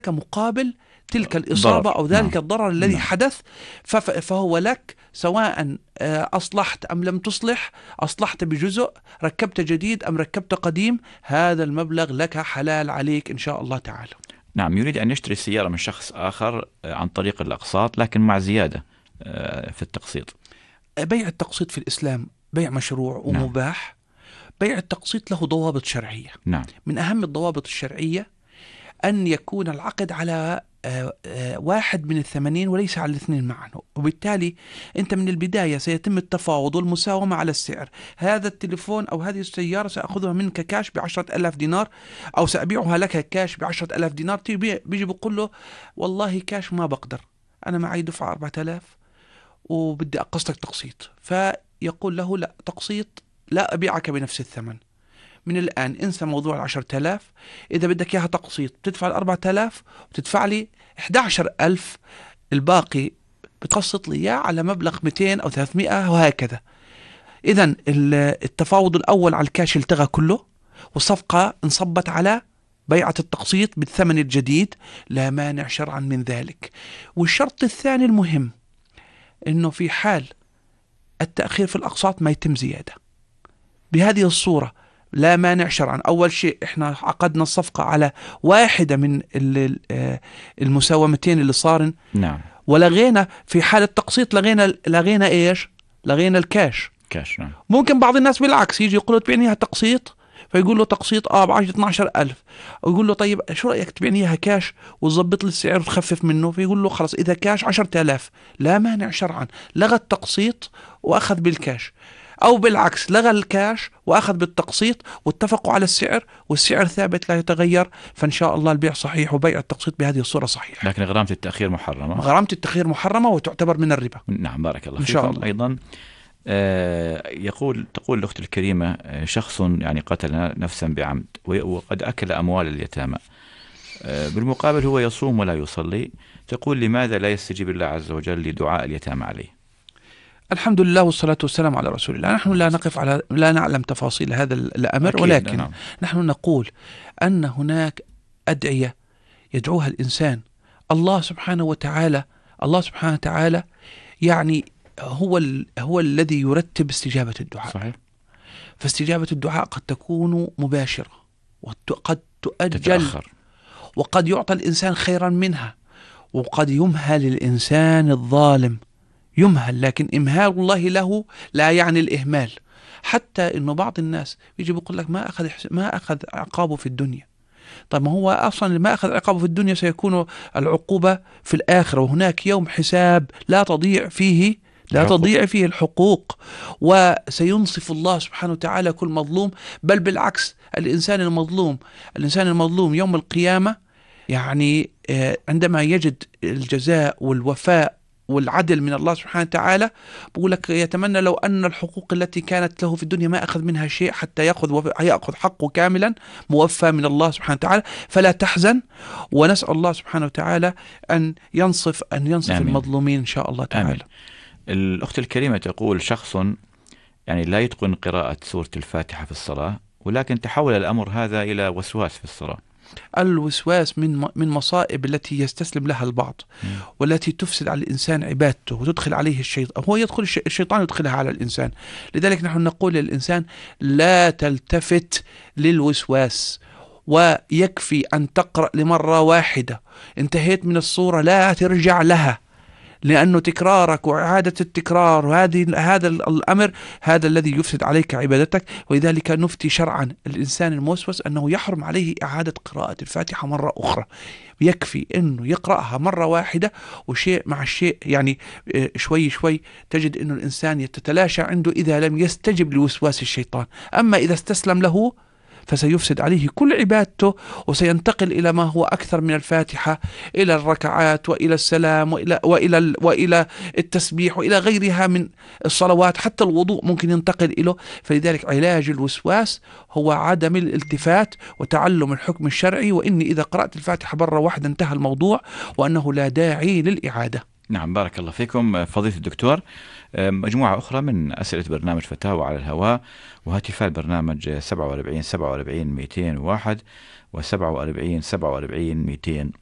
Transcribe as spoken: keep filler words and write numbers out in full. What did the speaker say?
مقابل تلك الإصابة ضرر. أو ذلك نعم. الضرر الذي نعم. حدث، فهو لك سواء أصلحت أم لم تصلح، أصلحت بجزء، ركبت جديد أم ركبت قديم، هذا المبلغ لك حلال عليك إن شاء الله تعالى. نعم. يريد أن يشتري السيارة من شخص آخر عن طريق الأقساط لكن مع زيادة في التقسيط. بيع التقسيط في الإسلام بيع مشروع ومباح. نعم. بيع التقسيط له ضوابط شرعية. نعم. من أهم الضوابط الشرعية أن يكون العقد على واحد من الثمانين وليس على الاثنين معا، وبالتالي أنت من البداية سيتم التفاوض والمساومة على السعر. هذا التليفون أو هذه السيارة سأخذها منك كاش بعشرة ألاف دينار، أو سأبيعها لك كاش بعشرة ألاف دينار. بيجي بقول له والله كاش ما بقدر، أنا معي دفعة أربعة آلاف وبدي أقسطك تقسيط. فيقول له لا، تقسيط لا أبيعك بنفس الثمن. من الآن انسى موضوع العشرة آلاف، إذا بدك إياها تقسيط بتدفع الأربعة آلاف وتدفع لي إحدى عشر ألف، الباقي بتقسط لي إياه على مبلغ مئتين أو ثلاثمئة وهكذا. إذن التفاوض الأول على الكاش التغى كله، والصفقة انصبت على بيعة التقسيط بالثمن الجديد، لا مانع شرعا من ذلك. والشرط الثاني المهم إنه في حال التأخير في الأقساط ما يتم زيادة بهذه الصورة، لا مانع شرعا. أول شيء إحنا عقدنا الصفقة على واحدة من المساومتين اللي صارن. نعم. ولغينا في حالة تقسيط لغينا لغينا إيش؟ لغينا الكاش. كاش. نعم. ممكن بعض الناس بالعكس يجي يقول له تبيعنيها تقسيط، فيقول له تقسيط اه بعشرة اثناشر ألف، ويقول له طيب شو رأيك تبيعنيها كاش وتظبط لي السعر وتخفف منه، فيقول له خلاص إذا كاش عشرة آلاف، لا مانع شرعا، لغى التقسيط وأخذ بالكاش، أو بالعكس لغى الكاش وأخذ بالتقسيط واتفقوا على السعر والسعر ثابت لا يتغير، فإن شاء الله البيع صحيح وبيع التقسيط بهذه الصورة صحيح. لكن غرامة التأخير محرمة. غرامة التأخير محرمة وتعتبر من الربا. نعم. بارك الله إن فيكم. شاء الله. أيضا آه يقول تقول الأخت الكريمة آه شخص يعني قتل نفسا بعمد وقد أكل أموال اليتامى، آه بالمقابل هو يصوم ولا يصلي، تقول لماذا لا يستجيب الله عز وجل لدعاء اليتامى عليه؟ الحمد لله والصلاة والسلام على رسول الله. نحن لا نقف على لا نعلم تفاصيل هذا الأمر، ولكن نعم. نحن نقول أن هناك أدعية يدعوها الإنسان الله سبحانه وتعالى. الله سبحانه وتعالى يعني هو ال... هو الذي يرتب استجابة الدعاء. صحيح. فاستجابة الدعاء قد تكون مباشرة وقد تؤجل تتأخر، وقد يعطى الإنسان خيرا منها، وقد يمهل الإنسان الظالم يمهل، لكن إمهال الله له لا يعني الإهمال. حتى إنه بعض الناس يجي بيقول لك ما أخذ ما أخذ عقابه في الدنيا. طيب ما هو أصلا ما أخذ عقابه في الدنيا سيكون العقوبة في الآخرة، وهناك يوم حساب لا تضيع فيه لا الحقوق. تضيع فيه الحقوق، وسينصف الله سبحانه وتعالى كل مظلوم. بل بالعكس، الإنسان المظلوم الإنسان المظلوم يوم القيامة يعني عندما يجد الجزاء والوفاء والعدل من الله سبحانه وتعالى، بقول لك يتمنى لو أن الحقوق التي كانت له في الدنيا ما أخذ منها شيء حتى يأخذ يأخذ حقه كاملا موفى من الله سبحانه وتعالى. فلا تحزن، ونسأل الله سبحانه وتعالى أن ينصف أن ينصف آمين. المظلومين إن شاء الله تعالى. آمين. الأخت الكريمة تقول شخص يعني لا يتقن قراءة سورة الفاتحة في الصلاة، ولكن تحول الأمر هذا إلى وسواس في الصلاة. الوسواس من من مصائب التي يستسلم لها البعض، م. والتي تفسد على الإنسان عبادته وتدخل عليه الشيطان. هو يدخل الشيطان يدخلها على الإنسان. لذلك نحن نقول للإنسان لا تلتفت للوسواس، ويكفي أن تقرأ لمرة واحدة، انتهيت من الصورة لا ترجع لها، لأنه تكرارك وإعادة التكرار وهذه هذا الأمر هذا الذي يفسد عليك عبادتك. ولذلك نفتي شرعا الإنسان الموسوس أنه يحرم عليه إعادة قراءة الفاتحة مرة أخرى، يكفي أنه يقرأها مرة واحدة، وشيء مع الشيء يعني شوي شوي تجد أنه الإنسان يتتلاشى عنده إذا لم يستجب لوسواس الشيطان. أما إذا استسلم له فسيفسد عليه كل عبادته، وسينتقل إلى ما هو أكثر من الفاتحة، إلى الركعات وإلى السلام وإلى وإلى وإلى التسبيح وإلى غيرها من الصلوات، حتى الوضوء ممكن ينتقل إليه. فلذلك علاج الوسواس هو عدم الالتفات وتعلم الحكم الشرعي، وإني إذا قرأت الفاتحة مرة واحدة انتهى الموضوع، وأنه لا داعي للإعادة. نعم. بارك الله فيكم فضيلة الدكتور. مجموعة أخرى من أسئلة برنامج فتاوى على الهواء وهاتفاء البرنامج سبعة وأربعين سبعة وأربعين مئتين وواحد وسبعة وأربعين سبعة وأربعين مئتين